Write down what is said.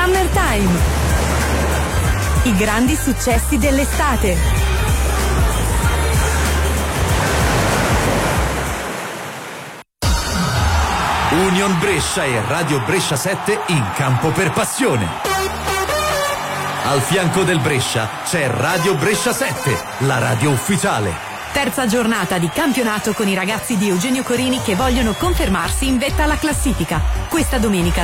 Summertime. I grandi successi dell'estate. Union Brescia e Radio Brescia 7 in campo per passione. Al fianco del Brescia c'è Radio Brescia 7, la radio ufficiale. Terza giornata di campionato con i ragazzi di Eugenio Corini che vogliono confermarsi in vetta alla classifica. Questa domenica